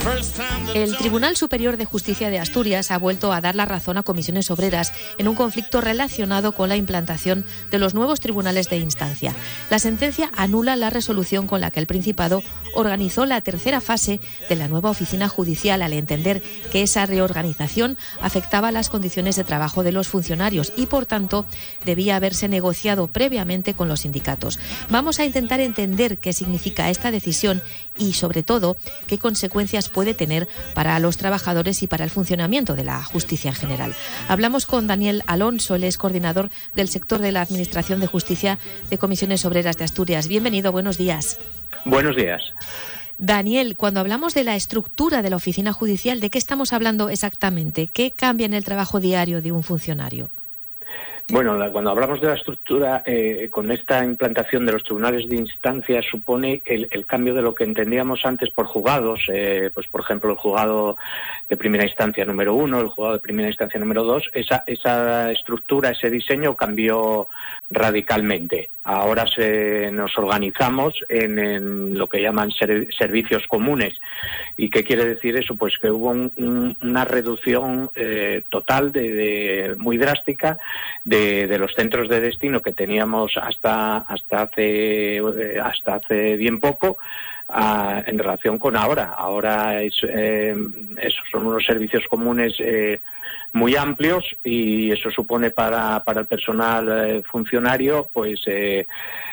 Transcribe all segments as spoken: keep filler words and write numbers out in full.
El Tribunal Superior de Justicia de Asturias ha vuelto a dar la razón a comisiones obreras en un conflicto relacionado con la implantación de los nuevos tribunales de instancia. La sentencia anula la resolución con la que el Principado organizó la tercera fase de la nueva oficina judicial al entender que esa reorganización afectaba las condiciones de trabajo de los funcionarios y, por tanto, debía haberse negociado previamente con los sindicatos. Vamos a intentar entender qué significa esta decisión y, sobre todo, qué consecuencias puede tener para los trabajadores y para el funcionamiento de la justicia en general. Hablamos con Daniel Alonso, él es coordinador del sector de la Administración de Justicia de Comisiones Obreras de Asturias. Bienvenido, buenos días. Buenos días. Daniel, cuando hablamos de la estructura de la oficina judicial, ¿de qué estamos hablando exactamente? ¿Qué cambia en el trabajo diario de un funcionario? Bueno, la, cuando hablamos de la estructura, eh, con esta implantación de los tribunales de instancia supone el, el cambio de lo que entendíamos antes por juzgados, eh, pues por ejemplo el juzgado de primera instancia número uno, el juzgado de primera instancia número dos, esa, esa estructura, ese diseño cambió radicalmente. Ahora se, nos organizamos en, en lo que llaman ser, servicios comunes. ¿Y qué quiere decir eso? Pues que hubo un, un, una reducción eh, total, de, de muy drástica, de, de los centros de destino que teníamos hasta hasta hace eh, hasta hace bien poco. A, en relación con ahora. Ahora es, eh, esos son unos servicios comunes eh, muy amplios y eso supone para, para el personal eh, funcionario, pues eh,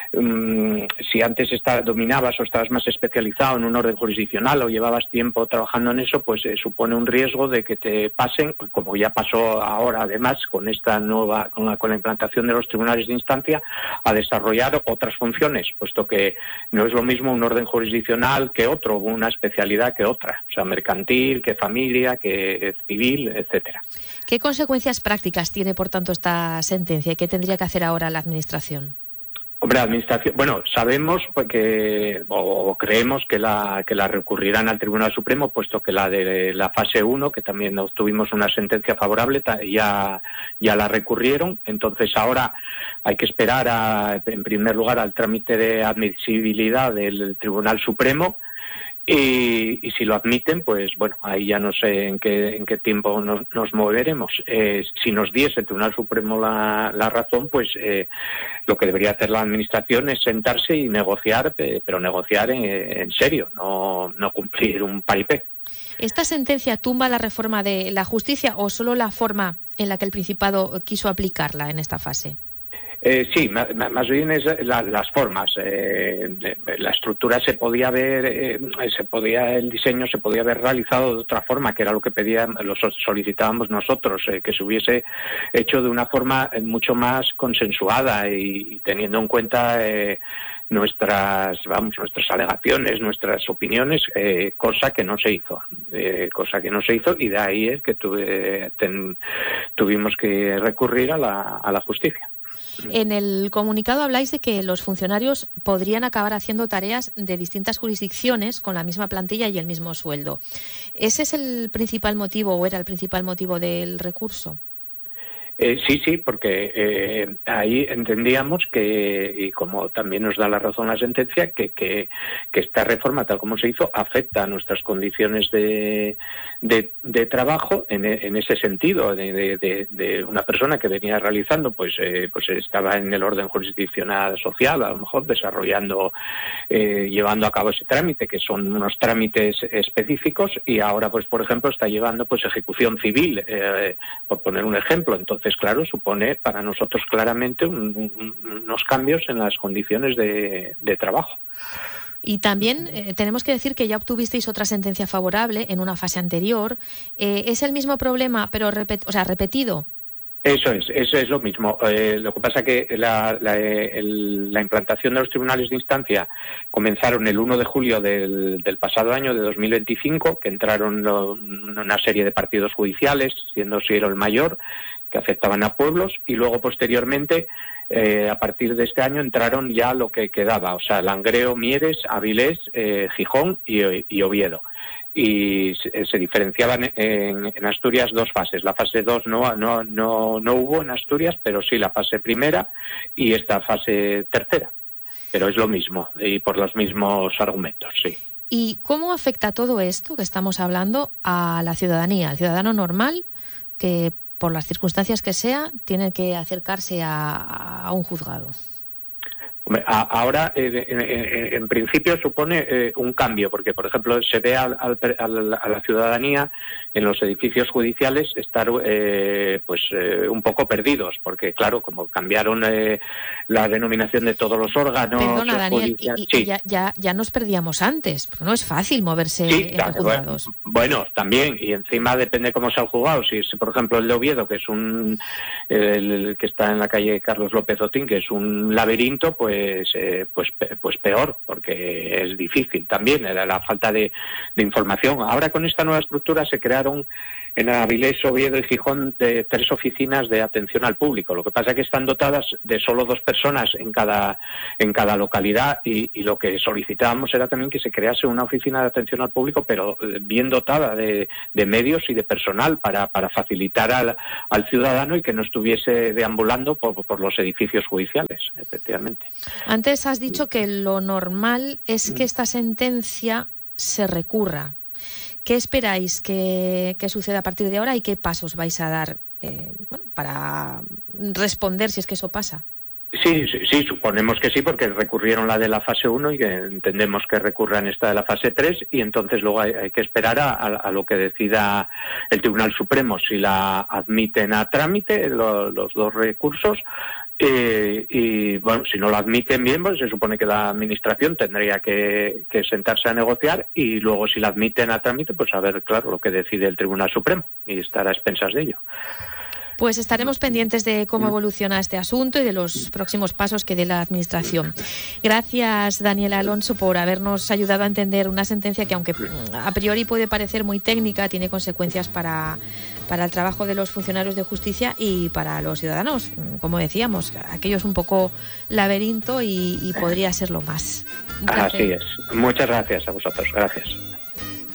um, si antes está, dominabas o estabas más especializado en un orden jurisdiccional o llevabas tiempo trabajando en eso, pues eh, supone un riesgo de que te pasen, como ya pasó ahora además con esta nueva, con la, con la implantación de los tribunales de instancia, a desarrollar otras funciones, puesto que no es lo mismo un orden jurisdiccional que otro, una especialidad que otra, o sea, mercantil, que familia, que civil, etcétera. ¿Qué consecuencias prácticas tiene, por tanto, esta sentencia y qué tendría que hacer ahora la Administración? Hombre, la Administración, bueno, sabemos que, o creemos que la que la recurrirán al Tribunal Supremo, puesto que la de la fase uno, que también obtuvimos una sentencia favorable, ya, ya la recurrieron. Entonces ahora hay que esperar, a, en primer lugar, al trámite de admisibilidad del Tribunal Supremo. Y, y si lo admiten, pues bueno, ahí ya no sé en qué en qué tiempo nos, nos moveremos. Eh, si nos diese el Tribunal Supremo la, la razón, pues eh, lo que debería hacer la Administración es sentarse y negociar, eh, pero negociar en, en serio, no, no cumplir un paripé. ¿Esta sentencia tumba la reforma de la justicia o solo la forma en la que el Principado quiso aplicarla en esta fase? Eh, sí, más, más bien es la, las formas. Eh, la estructura se podía ver, eh, se podía, el diseño se podía haber realizado de otra forma, que era lo que pedían, lo solicitábamos nosotros, eh, que se hubiese hecho de una forma mucho más consensuada y, y teniendo en cuenta eh, nuestras, vamos, nuestras alegaciones, nuestras opiniones, eh, cosa que no se hizo, eh, cosa que no se hizo y de ahí es que tuve, ten, tuvimos que recurrir a la, a la justicia. En el comunicado habláis de que los funcionarios podrían acabar haciendo tareas de distintas jurisdicciones con la misma plantilla y el mismo sueldo. ¿Ese es el principal motivo o era el principal motivo del recurso? Eh, sí, sí, porque eh, ahí entendíamos que, y como también nos da la razón la sentencia, que, que, que esta reforma, tal como se hizo, afecta a nuestras condiciones de, de, de trabajo en, en ese sentido, de, de, de una persona que venía realizando, pues, eh, pues estaba en el orden jurisdiccional social, a lo mejor desarrollando, eh, llevando a cabo ese trámite, que son unos trámites específicos, y ahora, pues, por ejemplo, está llevando pues ejecución civil, eh, por poner un ejemplo. Entonces, claro, supone para nosotros claramente un, un, unos cambios en las condiciones de, de trabajo. Y también eh, tenemos que decir que ya obtuvisteis otra sentencia favorable en una fase anterior. Eh, ¿Es el mismo problema, pero repet- o sea, repetido? Eso es, eso es lo mismo. Eh, lo que pasa que la, la, el, la implantación de los tribunales de instancia comenzaron el uno de julio del, del pasado año, de dos mil veinticinco, que entraron lo, una serie de partidos judiciales, siendo Siero el mayor, que afectaban a pueblos, y luego posteriormente, eh, a partir de este año, entraron ya lo que quedaba, o sea, Langreo, Mieres, Avilés, eh, Gijón y, y Oviedo. Y se, se diferenciaban en, en Asturias dos fases. La fase dos no, no, no, no hubo en Asturias, pero sí la fase primera y esta fase tercera. Pero es lo mismo y por los mismos argumentos, sí. ¿Y cómo afecta todo esto que estamos hablando a la ciudadanía, al ciudadano normal que, por las circunstancias que sea, tiene que acercarse a, a un juzgado? Ahora, eh, en, en principio, supone eh, un cambio, porque, por ejemplo, se ve al, al, al, a la ciudadanía en los edificios judiciales estar eh, pues eh, un poco perdidos, porque, claro, como cambiaron eh, la denominación de todos los órganos... Perdona, Daniel, y, y, sí. y ya, ya, ya nos perdíamos antes, porque no es fácil moverse sí, entre claro, juzgados. Bueno, bueno, también, y encima depende cómo sea el juzgado. Si es, por ejemplo, el de Oviedo, que es un... El, el que está en la calle Carlos López Otín, que es un laberinto, pues Pues, eh, pues, pues peor, porque es difícil también, era la falta de, de información. Ahora con esta nueva estructura se crearon en Avilés, Oviedo y Gijón de tres oficinas de atención al público. Lo que pasa es que están dotadas de solo dos personas en cada, en cada localidad y, y lo que solicitábamos era también que se crease una oficina de atención al público, pero bien dotada de, de medios y de personal para, para facilitar al, al ciudadano y que no estuviese deambulando por, por los edificios judiciales, efectivamente. Antes has dicho que lo normal es que esta sentencia se recurra. ¿Qué esperáis que, que suceda a partir de ahora y qué pasos vais a dar eh, bueno, para responder si es que eso pasa? Sí, sí, sí, suponemos que sí, porque recurrieron la de la fase uno y que entendemos que recurran esta de la fase tres y entonces luego hay, hay que esperar a, a lo que decida el Tribunal Supremo, si la admiten a trámite lo, los dos recursos. Eh, y bueno, si no lo admiten bien, pues se supone que la administración tendría que, que sentarse a negociar y luego si la admiten a trámite, pues a ver, claro, lo que decide el Tribunal Supremo y estar a expensas de ello. Pues estaremos pendientes de cómo evoluciona este asunto y de los próximos pasos que dé la Administración. Gracias, Daniel Alonso, por habernos ayudado a entender una sentencia que, aunque a priori puede parecer muy técnica, tiene consecuencias para, para el trabajo de los funcionarios de justicia y para los ciudadanos. Como decíamos, aquello es un poco laberinto y, y podría serlo más. Así es. Muchas gracias a vosotros. Gracias.